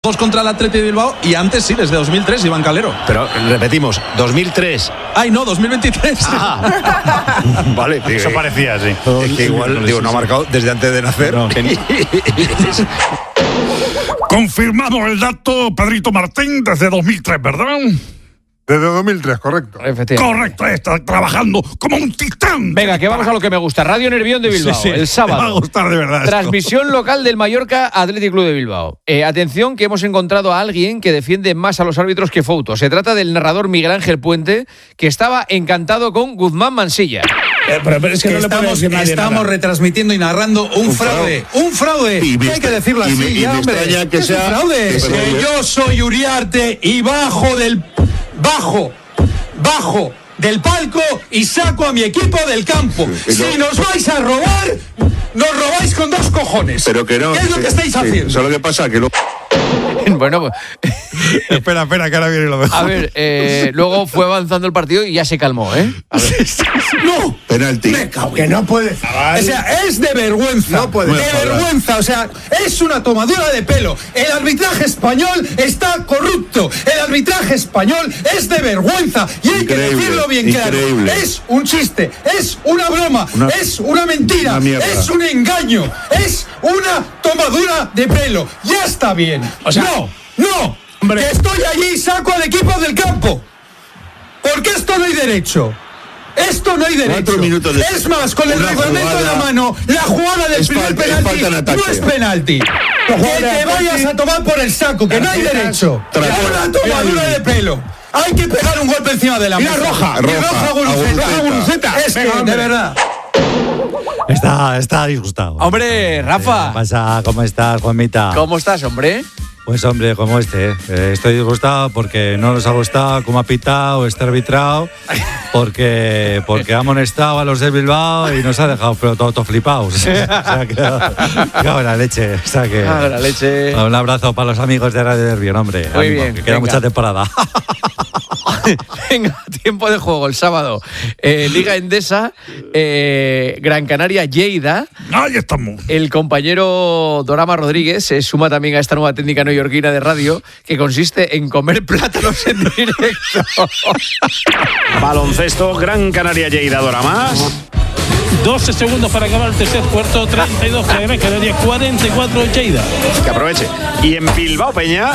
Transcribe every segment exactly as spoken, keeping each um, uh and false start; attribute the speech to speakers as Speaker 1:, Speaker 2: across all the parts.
Speaker 1: contra el Athletic de Bilbao y antes sí, desde dos mil tres, Iván Calero.
Speaker 2: Pero repetimos, dos mil tres.
Speaker 1: Ay, no, dos mil veintitrés.
Speaker 2: Ah. Vale, tío,
Speaker 3: eso parecía, sí.
Speaker 2: Es que igual, digo, no ha marcado desde antes de nacer. No,
Speaker 4: Confirmado el dato, Pedrito Martín, desde dos mil tres, ¿verdad?
Speaker 5: Desde dos mil tres, correcto.
Speaker 4: Correcto, está trabajando como un titán.
Speaker 6: Venga, que vamos a lo que me gusta. Radio Nervión de Bilbao, sí, sí, el sábado.
Speaker 4: Me va a gustar de verdad.
Speaker 6: Transmisión
Speaker 4: esto.
Speaker 6: local del Mallorca Athletic Club de Bilbao. Eh, atención, que hemos encontrado a alguien que defiende más a los árbitros que Fouto. Se trata del narrador Miguel Ángel Puente, que estaba encantado con Guzmán Mansilla.
Speaker 7: Eh, pero, pero es que, que no
Speaker 1: estamos,
Speaker 7: le puede decir
Speaker 1: estamos
Speaker 7: nada.
Speaker 1: retransmitiendo y narrando un, un fraude. fraude. ¡Un fraude!
Speaker 2: Y me,
Speaker 1: hay que decirlo así,
Speaker 2: y me,
Speaker 1: ya,
Speaker 2: y
Speaker 1: hombre.
Speaker 2: Me que
Speaker 1: es
Speaker 2: sea,
Speaker 1: un fraude.
Speaker 2: Que
Speaker 1: que yo soy Uriarte y bajo del... Bajo... Bajo del palco y saco a mi equipo del campo. Sí, si no. nos vais a robar, nos robáis con dos cojones.
Speaker 2: Pero que no.
Speaker 1: ¿Qué es lo que estáis
Speaker 2: sí,
Speaker 1: haciendo?
Speaker 2: Solo que pasa que lo...
Speaker 6: Bueno, pues...
Speaker 4: espera, espera, que ahora viene lo mejor.
Speaker 6: A ver, eh, luego fue avanzando el partido y ya se calmó, ¿eh? A ver.
Speaker 1: ¡No!
Speaker 2: Penalti.
Speaker 1: Me cago en...
Speaker 7: Que no puede.
Speaker 1: O sea, es de vergüenza.
Speaker 2: No puede.
Speaker 1: De vergüenza. O sea, es una tomadura de pelo. El arbitraje español está corrupto. El arbitraje español es de vergüenza. Y hay
Speaker 2: increíble,
Speaker 1: que decirlo bien
Speaker 2: increíble.
Speaker 1: claro. Es un chiste. Es una broma.
Speaker 2: Una,
Speaker 1: es una mentira.
Speaker 2: Una
Speaker 1: es un engaño. Es una tomadura de pelo. Ya está bien.
Speaker 7: O sea,
Speaker 1: no, no. Hombre. Que estoy allí y saco al equipo del campo. Porque esto no hay derecho. Esto no hay derecho.
Speaker 2: De...
Speaker 1: Es más, con el reglamento
Speaker 2: jugada...
Speaker 1: en la mano, la jugada del primer
Speaker 2: falta,
Speaker 1: penalti no es penalti. Que te vayas a tomar por el saco, que no hay derecho. Es una tomadura de pelo. Hay que pegar un golpe encima de la mesa.
Speaker 2: roja,
Speaker 1: y roja,
Speaker 2: roja
Speaker 1: Guruceta. Es que, de verdad.
Speaker 8: Está, está disgustado.
Speaker 6: Hombre, Rafa.
Speaker 8: ¿Qué pasa? ¿Cómo estás, Juanmita?
Speaker 6: ¿Cómo estás, hombre?
Speaker 8: Pues hombre, como este, eh, estoy disgustado porque no nos ha gustado cómo ha pitado, está arbitrado, porque, porque ha amonestado a los de Bilbao y nos ha dejado pero todo, todo flipados. O sea, que, cago en la leche. O sea que,
Speaker 6: cago en la leche.
Speaker 8: Un abrazo para los amigos de Radio Nervión, hombre.
Speaker 6: Muy
Speaker 8: ánimo,
Speaker 6: bien.
Speaker 8: Que queda
Speaker 6: venga.
Speaker 8: mucha temporada.
Speaker 6: Venga, tiempo de juego el sábado. Eh, Liga Endesa, eh, Gran Canaria, Lleida.
Speaker 4: Ahí estamos.
Speaker 6: El compañero Dorama Rodríguez se suma también a esta nueva técnica neoyorquina de radio que consiste en comer plátanos en directo.
Speaker 3: Baloncesto, Gran Canaria, Lleida, Dorama.
Speaker 9: doce segundos para acabar el tercer cuarto, treinta y dos para Gran Canaria, cuarenta y cuatro Lleida.
Speaker 3: Que aproveche. Y en Bilbao, Peña...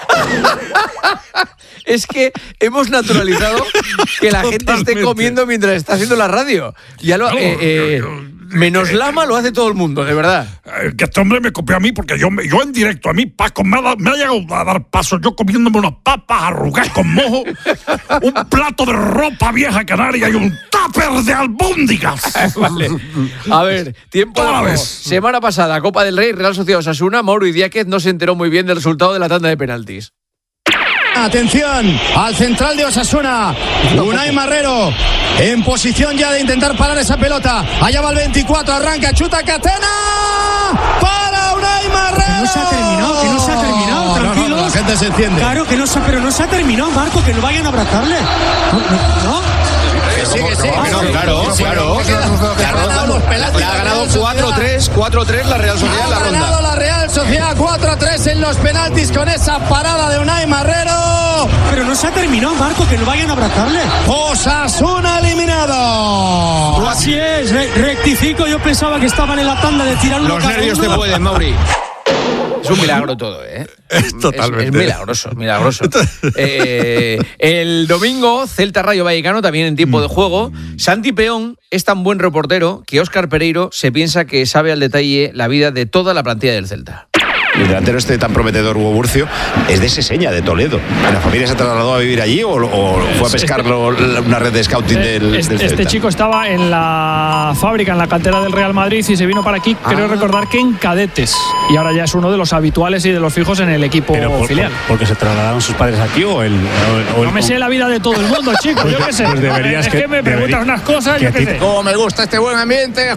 Speaker 6: Es que hemos naturalizado que la gente
Speaker 4: Totalmente.
Speaker 6: esté comiendo mientras está haciendo la radio. Ya lo, eh, eh, menos Lama lo hace todo el mundo, de verdad.
Speaker 4: Eh, que este hombre me copió a mí porque yo, yo en directo, a mí Paco me ha, dado, me ha llegado a dar paso, yo comiéndome unas papas arrugadas con mojo, un plato de ropa vieja canaria y un tupper de albóndigas.
Speaker 6: Vale. A ver, tiempo de juego. Semana pasada, Copa del Rey, Real Sociedad Osasuna, Mauro Idiáquez no se enteró muy bien del resultado de la tanda de penaltis.
Speaker 10: Atención al central de Osasuna, Unai Marrero, en posición ya de intentar parar esa pelota. Allá va el veinticuatro, arranca, chuta, Catena, para Unai Marrero.
Speaker 11: Que no se ha terminado, que no se ha terminado, tranquilos.
Speaker 10: No, no, la gente se enciende.
Speaker 11: Claro que no se, pero no se ha terminado, Marco, que no vayan a abrazarle. ¿No? ¿No?
Speaker 10: Sí, que sí,
Speaker 2: no, no, claro, claro. Le ha ganado cuatro tres, cuatro tres la Real Sociedad en la ronda.
Speaker 10: Ha ganado la Real Sociedad cuatro a tres en los penaltis con esa parada de Unai Marrero.
Speaker 11: Pero no se ha terminado, Marco, que no vayan a abrazarle.
Speaker 10: Osasuna eliminado.
Speaker 11: Así es, re rectifico, yo pensaba que estaban en la tanda de tirar uno.
Speaker 2: Los
Speaker 11: cada
Speaker 2: nervios
Speaker 11: uno.
Speaker 2: te pueden, Mauri.
Speaker 6: Es un milagro todo, ¿eh?
Speaker 4: Es totalmente.
Speaker 6: Es, es milagroso, milagroso. eh, el domingo, Celta Rayo Vallecano, también en tiempo de juego. Santi Peón es tan buen reportero que Óscar Pereiro se piensa que sabe al detalle la vida de toda la plantilla del Celta.
Speaker 2: El delantero este tan prometedor, Hugo Burcio, es de Seseña, de Toledo. ¿La familia se trasladó a vivir allí o, o fue a pescar
Speaker 9: este,
Speaker 2: lo, una red de scouting del,
Speaker 9: este,
Speaker 2: del Celta?
Speaker 9: Este chico estaba en la fábrica, en la cantera del Real Madrid y se vino para aquí, ah. creo recordar que en cadetes. Y ahora ya es uno de los habituales y de los fijos en el equipo
Speaker 3: por,
Speaker 9: filial.
Speaker 3: Por, ¿Porque se trasladaron sus padres aquí o el...? O, o el
Speaker 9: no me sé la vida de todo el mundo, chico,
Speaker 3: pues
Speaker 9: yo qué sé.
Speaker 3: Pues deberías
Speaker 9: es
Speaker 3: que,
Speaker 9: que me preguntas
Speaker 3: debería,
Speaker 9: unas cosas,
Speaker 3: que
Speaker 9: yo qué sé.
Speaker 2: Como me gusta este buen ambiente.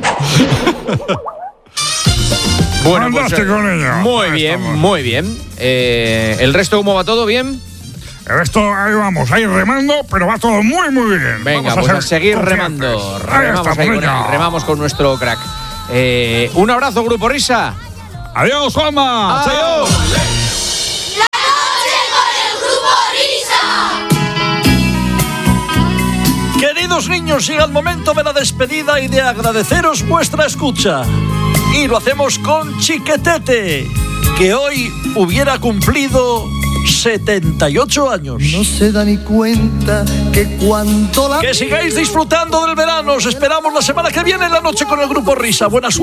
Speaker 6: Bueno, pues,
Speaker 4: Andaste con ella.
Speaker 6: Muy
Speaker 4: Ahí
Speaker 6: bien,
Speaker 4: estamos.
Speaker 6: muy bien. Eh, ¿El resto cómo va todo? ¿Bien?
Speaker 4: Esto, ahí vamos, ahí remando, pero va todo muy, muy bien.
Speaker 6: Venga,
Speaker 4: vamos
Speaker 6: pues
Speaker 4: a,
Speaker 6: a seguir
Speaker 4: confiantes.
Speaker 6: remando.
Speaker 4: Ahí
Speaker 6: Remamos,
Speaker 4: estamos,
Speaker 6: ahí con
Speaker 4: niño.
Speaker 6: él, remamos con nuestro crack. Eh, un abrazo, Grupo Risa.
Speaker 4: Adiós, Juanma.
Speaker 6: Adiós.
Speaker 7: Bienvenidos, niños, llega el momento de la despedida y de agradeceros vuestra escucha. Y lo hacemos con Chiquetete, que hoy hubiera cumplido setenta y ocho años.
Speaker 12: No se da ni cuenta que cuando la...
Speaker 7: Que sigáis disfrutando del verano. Os esperamos la semana que viene en la noche con el Grupo Risa. Buena suerte.